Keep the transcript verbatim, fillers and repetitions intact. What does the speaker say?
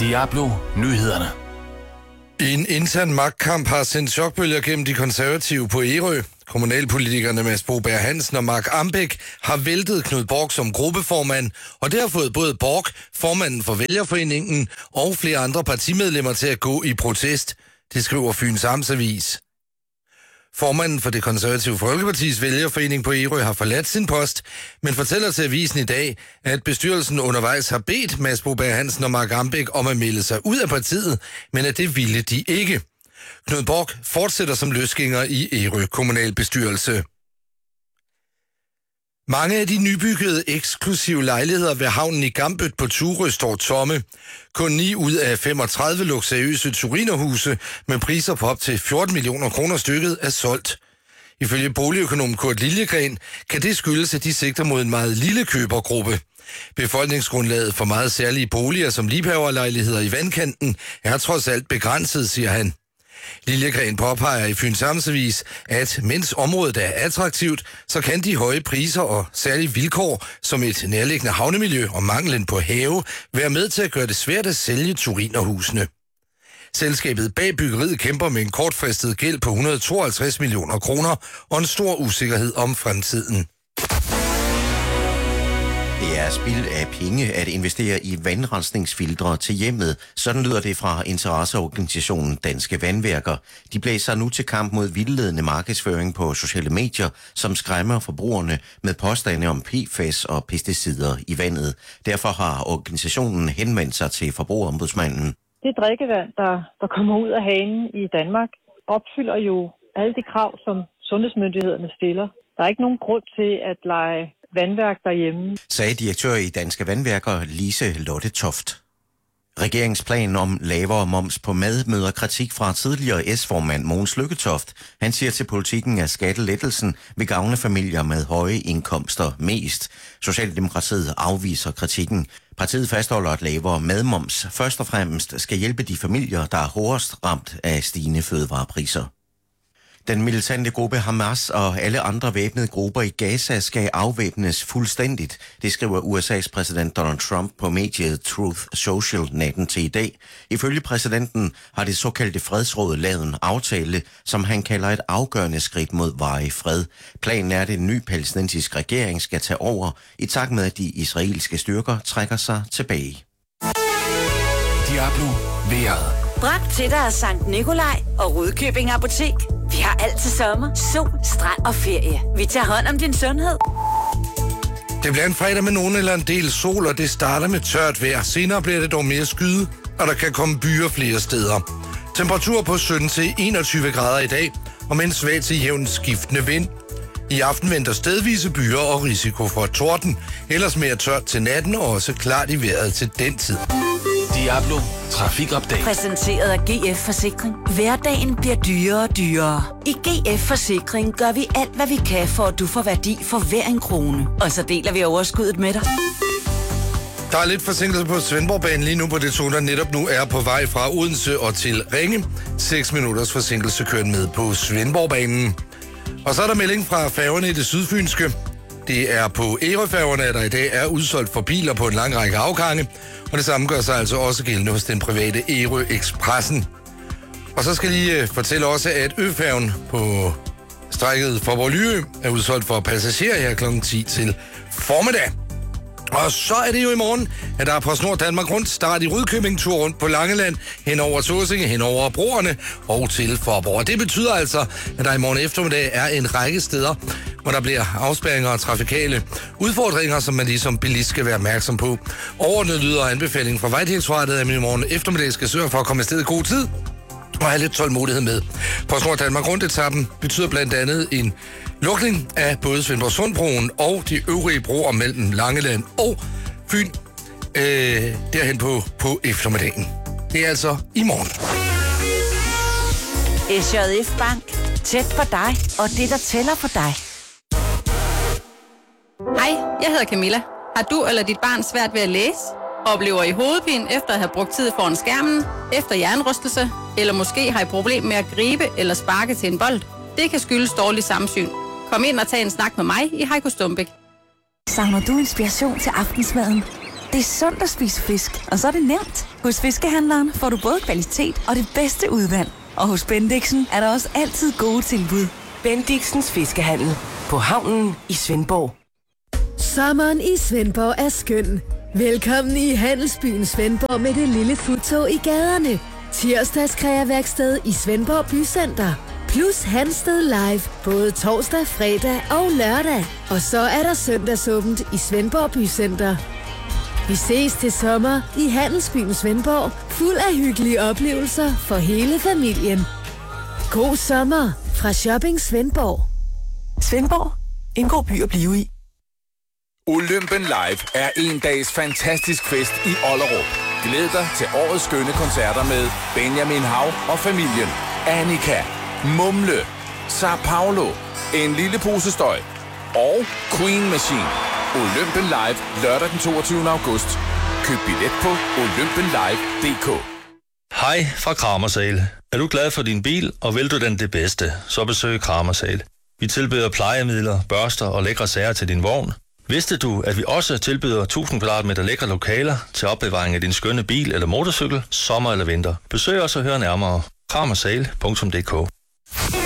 Diablo Nyhederne. En intern magtkamp har sendt chokbølger gennem de konservative på Ærø. Kommunalpolitikerne Mads Boberg Hansen og Mark Ambæk har væltet Knud Borg som gruppeformand, og det har fået både Borg, formanden for Vælgerforeningen, og flere andre partimedlemmer til at gå i protest. Det skriver Fyns Amtsavis. Formanden for det konservative Folkepartis Vælgerforening på Ærø har forladt sin post, men fortæller til avisen i dag, at bestyrelsen undervejs har bedt Mads Boberg Hansen og Mark Ambæk om at melde sig ud af partiet, men at det ville de ikke. Knud Borg fortsætter som løsgænger i Ærø kommunalbestyrelse. Mange af de nybyggede eksklusive lejligheder ved havnen i Gambøt på Turø står tomme. Kun ni ud af femogtredive luksuriøse turinerhuse med priser på op til fjorten millioner kroner stykket er solgt. Ifølge boligøkonom Kurt Liljegren kan det skyldes, at de sigter mod en meget lille købergruppe. Befolkningsgrundlaget for meget særlige boliger som liebhaverlejligheder i vandkanten er trods alt begrænset, siger han. Liljegren påpeger i Fyns Amtsavis, at mens området er attraktivt, så kan de høje priser og særlige vilkår, som et nærliggende havnemiljø og manglen på have, være med til at gøre det svært at sælge turinerhusene. Selskabet bag byggeriet kæmper med en kortfristet gæld på et hundrede og tooghalvtreds millioner kroner og en stor usikkerhed om fremtiden. Det er spild af penge at investere i vandrensningsfiltre til hjemmet. Sådan lyder det fra interesseorganisationen Danske Vandværker. De blæser nu til kamp mod vildledende markedsføring på sociale medier, som skræmmer forbrugerne med påstande om P F A S og pesticider i vandet. Derfor har organisationen henvendt sig til Forbrugerombudsmanden. Det drikkevand, der, der kommer ud af hanen i Danmark, opfylder jo alle de krav, som sundhedsmyndighederne stiller. Der er ikke nogen grund til at lege vandværk derhjemme, sagde direktør i Danske Vandværker Lise Lotte Toft. Regeringsplanen om lavere moms på mad møder kritik fra tidligere S-formand Mogens Lykketoft. Han siger til Politikken, at skattelettelsen vil gavne familier med høje indkomster mest. Socialdemokratiet afviser kritikken. Partiet fastholder, at lavere madmoms først og fremmest skal hjælpe de familier, der er hårdest ramt af stigende fødevarepriser. Den militante gruppe Hamas og alle andre væbnede grupper i Gaza skal afvæbnes fuldstændigt. Det skriver U S A's præsident Donald Trump på mediet Truth Social natten til i dag. Ifølge præsidenten har det såkaldte fredsråd lavet en aftale, som han kalder et afgørende skridt mod varig fred. Planen er, at en ny palæstinensisk regering skal tage over, i takt med at de israelske styrker trækker sig tilbage. Diablo vejret. Bragt til dig af Sankt Nikolaj og Rudkøbing Apotek. Vi har alt til sommer, sol, strand og ferie. Vi tager hånd om din sundhed. Det bliver en fredag med nogen eller en del sol, og det starter med tørt vejr. Senere bliver det dog mere skyde, og der kan komme byer flere steder. Temperatur på sytten til enogtyve grader i dag, og med en svag til jævn skiftende vind. I aften venter stedvise byer og risiko for torden. Ellers mere tørt til natten og også klart i vejret til den tid. Diablo Trafikopdate. Præsenteret af G F Forsikring. Hverdagen bliver dyrere og dyrere. I G F Forsikring gør vi alt, hvad vi kan, for at du får værdi for hver en krone. Og så deler vi overskuddet med dig. Der er lidt forsinkelse på Svendborgbanen lige nu på det tog, der netop nu er på vej fra Odense og til Ringe. seks minutters forsinkelse kører med på Svendborgbanen. Og så er der melding fra færgerne i det sydfynske. Det er på Ærøfærgerne, at der i dag er udsolgt for biler på en lang række afgange, og det samme gør sig altså også gældende hos den private Ærø Expressen. Og så skal jeg lige fortælle også, at Øfærgen på strækket Faaborg-Lyø er udsolgt for passagerer her klokken ti til formiddag. Og så er det jo i morgen, at der er PostNord Danmark rundt start i Rudkøbing, tur rundt på Langeland, hen over Tåsinge, hen over broerne og til Faaborg. Og det betyder altså, at der i morgen eftermiddag er en række steder, hvor der bliver afspærringer og trafikale udfordringer, som man ligesom bilist skal være opmærksom på. Overordnet lyder anbefalingen fra Vejdirektoratet, at man i morgen eftermiddag skal sørge for at komme afsted i god tid og have lidt tålmodighed med. PostNord Danmark rundt-etappen betyder blandt andet en lukning af både Svendborg Sundbroen og de øvrige broer mellem Langeland og Fyn øh, derhen på, på eftermiddagen. Det er altså i morgen. S J F Bank. Tæt på dig og det, der tæller på dig. Hej, jeg hedder Camilla. Har du eller dit barn svært ved at læse? Oplever I hovedpine efter at have brugt tid foran skærmen? Efter hjernerystelse? Eller måske har I problem med at gribe eller sparke til en bold? Det kan skyldes dårlig samsyn. Kom ind og tag en snak med mig i Heiko Stumbæk. Savner du inspiration til aftensmaden? Det er sundt at spise fisk, og så er det nemt. Hos Fiskehandleren får du både kvalitet og det bedste udvalg. Og hos Bendixen er der også altid gode tilbud. Bendixens Fiskehandel på havnen i Svendborg. Sommeren i Svendborg er skøn. Velkommen i Handelsbyen Svendborg med det lille futtog i gaderne. Tirsdags kreaværksted i Svendborg Bycenter. Plus Hansted Live både torsdag, fredag og lørdag. Og så er der søndagsåbent i Svendborg Bycenter. Vi ses til sommer i Handelsbyen Svendborg. Fuld af hyggelige oplevelser for hele familien. God sommer fra Shopping Svendborg. Svendborg. En god by at blive i. Olympen Live er en dags fantastisk fest i Ollerup. Glæd dig til årets skønne koncerter med Benjamin Hav og familien, Annika, Mumle, Sao Paulo, En lille pose støj og Queen Machine. Olympen Live lørdag den toogtyvende august. Køb billet på olympen live punktum d k. Hej fra Kramersale. Er du glad for din bil, og vil du den det bedste, så besøg Kramersale. Vi tilbyder plejemidler, børster og lækre sager til din vogn. Vidste du, at vi også tilbyder tusind kvadratmeter lækre lokaler til opbevaring af din skønne bil eller motorcykel, sommer eller vinter? Besøg os og hør nærmere. kramersale punktum d k.